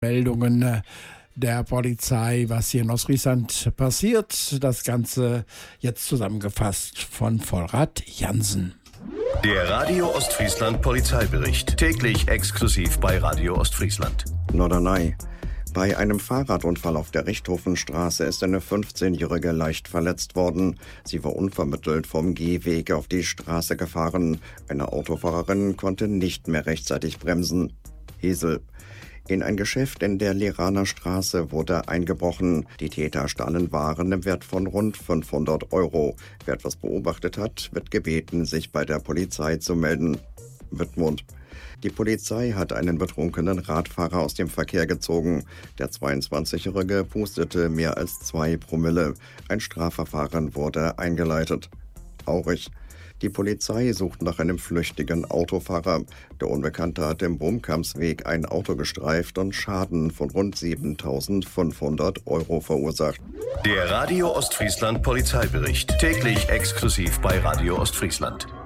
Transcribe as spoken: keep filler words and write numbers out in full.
Meldungen der Polizei, was hier in Ostfriesland passiert. Das Ganze jetzt zusammengefasst von Volrad Jansen. Der Radio Ostfriesland Polizeibericht. Täglich exklusiv bei Radio Ostfriesland. Norderney. Bei einem Fahrradunfall auf der Richthofenstraße ist eine fünfzehnjährige leicht verletzt worden. Sie war unvermittelt vom Gehweg auf die Straße gefahren. Eine Autofahrerin konnte nicht mehr rechtzeitig bremsen. Hesel. In ein Geschäft in der Leraner Straße wurde eingebrochen. Die Täter stahlen Waren im Wert von rund fünfhundert Euro. Wer etwas beobachtet hat, wird gebeten, sich bei der Polizei zu melden. Wittmund. Die Polizei hat einen betrunkenen Radfahrer aus dem Verkehr gezogen. Der zweiundzwanzigjährige pustete mehr als zwei Promille. Ein Strafverfahren wurde eingeleitet. Aurich. Die Polizei sucht nach einem flüchtigen Autofahrer. Der Unbekannte hat im Brumkampsweg ein Auto gestreift und Schaden von rund siebentausendfünfhundert Euro verursacht. Der Radio Ostfriesland Polizeibericht. Täglich exklusiv bei Radio Ostfriesland.